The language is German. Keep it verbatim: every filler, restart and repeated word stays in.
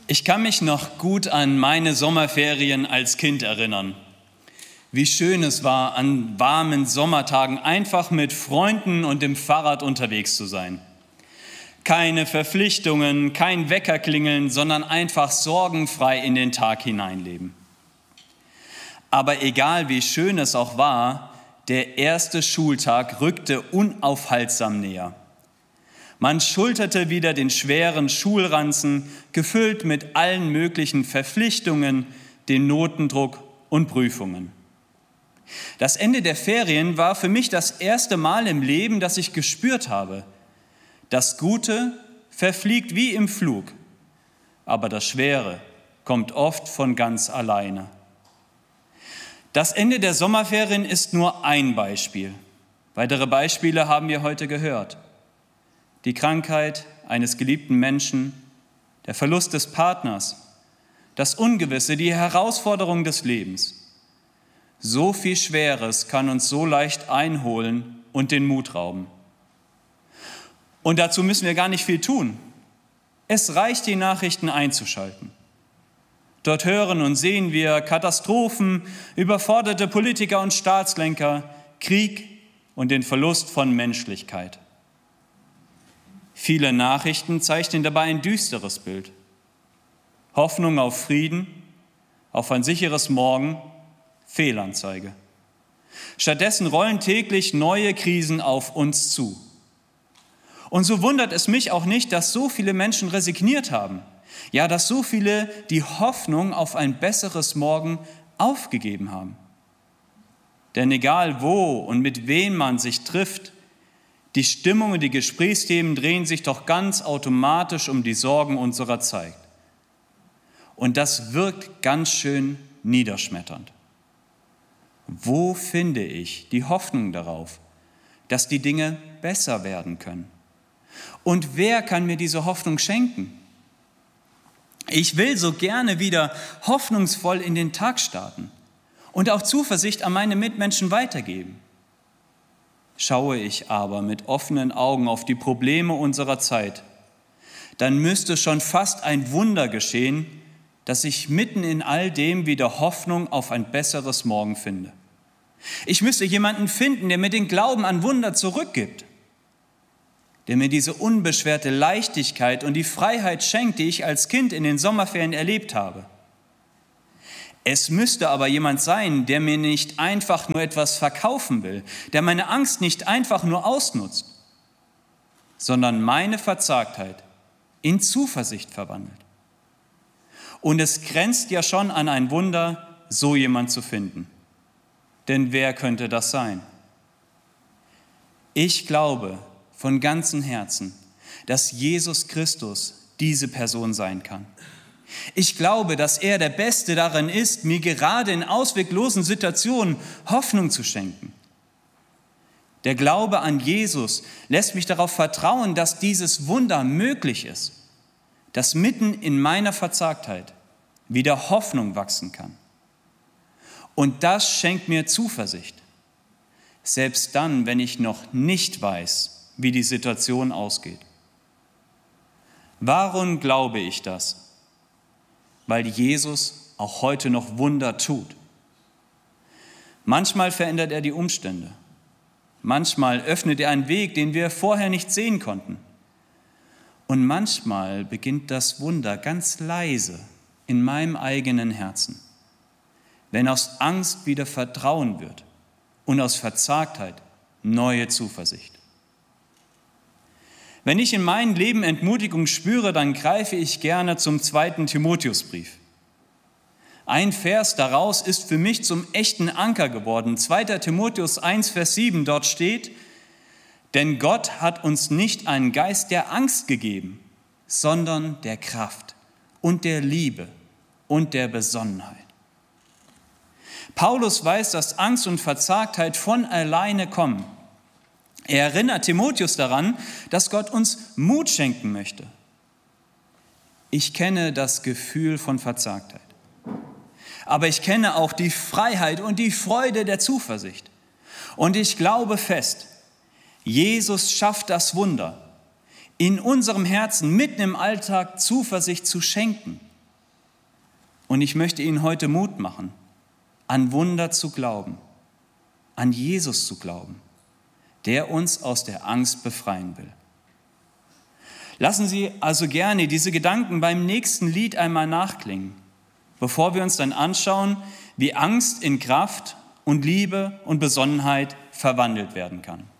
Ich kann mich noch gut an meine Sommerferien als Kind erinnern. Wie schön es war, an warmen Sommertagen einfach mit Freunden und dem Fahrrad unterwegs zu sein. Keine Verpflichtungen, kein Weckerklingeln, sondern einfach sorgenfrei in den Tag hineinleben. Aber egal wie schön es auch war, der erste Schultag rückte unaufhaltsam näher. Man schulterte wieder den schweren Schulranzen, gefüllt mit allen möglichen Verpflichtungen, dem Notendruck und Prüfungen. Das Ende der Ferien war für mich das erste Mal im Leben, dass ich gespürt habe: Das Gute verfliegt wie im Flug, aber das Schwere kommt oft von ganz alleine. Das Ende der Sommerferien ist nur ein Beispiel. Weitere Beispiele haben wir heute gehört. Die Krankheit eines geliebten Menschen, der Verlust des Partners, das Ungewisse, die Herausforderung des Lebens. So viel Schweres kann uns so leicht einholen und den Mut rauben. Und dazu müssen wir gar nicht viel tun. Es reicht, die Nachrichten einzuschalten. Dort hören und sehen wir Katastrophen, überforderte Politiker und Staatslenker, Krieg und den Verlust von Menschlichkeit. Viele Nachrichten zeichnen dabei ein düsteres Bild. Hoffnung auf Frieden, auf ein sicheres Morgen, Fehlanzeige. Stattdessen rollen täglich neue Krisen auf uns zu. Und so wundert es mich auch nicht, dass so viele Menschen resigniert haben. Ja, dass so viele die Hoffnung auf ein besseres Morgen aufgegeben haben. Denn egal wo und mit wem man sich trifft, die Stimmung und die Gesprächsthemen drehen sich doch ganz automatisch um die Sorgen unserer Zeit. Und das wirkt ganz schön niederschmetternd. Wo finde ich die Hoffnung darauf, dass die Dinge besser werden können? Und wer kann mir diese Hoffnung schenken? Ich will so gerne wieder hoffnungsvoll in den Tag starten und auch Zuversicht an meine Mitmenschen weitergeben. Schaue ich aber mit offenen Augen auf die Probleme unserer Zeit, dann müsste schon fast ein Wunder geschehen, dass ich mitten in all dem wieder Hoffnung auf ein besseres Morgen finde. Ich müsste jemanden finden, der mir den Glauben an Wunder zurückgibt, der mir diese unbeschwerte Leichtigkeit und die Freiheit schenkt, die ich als Kind in den Sommerferien erlebt habe. Es müsste aber jemand sein, der mir nicht einfach nur etwas verkaufen will, der meine Angst nicht einfach nur ausnutzt, sondern meine Verzagtheit in Zuversicht verwandelt. Und es grenzt ja schon an ein Wunder, so jemand zu finden. Denn wer könnte das sein? Ich glaube von ganzem Herzen, dass Jesus Christus diese Person sein kann. Ich glaube, dass er der Beste darin ist, mir gerade in ausweglosen Situationen Hoffnung zu schenken. Der Glaube an Jesus lässt mich darauf vertrauen, dass dieses Wunder möglich ist, dass mitten in meiner Verzagtheit wieder Hoffnung wachsen kann. Und das schenkt mir Zuversicht, selbst dann, wenn ich noch nicht weiß, wie die Situation ausgeht. Warum glaube ich das? Weil Jesus auch heute noch Wunder tut. Manchmal verändert er die Umstände. Manchmal öffnet er einen Weg, den wir vorher nicht sehen konnten. Und manchmal beginnt das Wunder ganz leise in meinem eigenen Herzen, wenn aus Angst wieder Vertrauen wird und aus Verzagtheit neue Zuversicht. Wenn ich in meinem Leben Entmutigung spüre, dann greife ich gerne zum zweiten Timotheusbrief. Ein Vers daraus ist für mich zum echten Anker geworden. zweiter Timotheus eins, Vers sieben, dort steht: Denn Gott hat uns nicht einen Geist der Angst gegeben, sondern der Kraft und der Liebe und der Besonnenheit. Paulus weiß, dass Angst und Verzagtheit von alleine kommen. Er erinnert Timotheus daran, dass Gott uns Mut schenken möchte. Ich kenne das Gefühl von Verzagtheit, aber ich kenne auch die Freiheit und die Freude der Zuversicht. Und ich glaube fest, Jesus schafft das Wunder, in unserem Herzen mitten im Alltag Zuversicht zu schenken Und ich möchte Ihnen heute Mut machen, an Wunder zu glauben, an Jesus zu glauben, der uns aus der Angst befreien will. Lassen Sie also gerne diese Gedanken beim nächsten Lied einmal nachklingen, bevor wir uns dann anschauen, wie Angst in Kraft und Liebe und Besonnenheit verwandelt werden kann.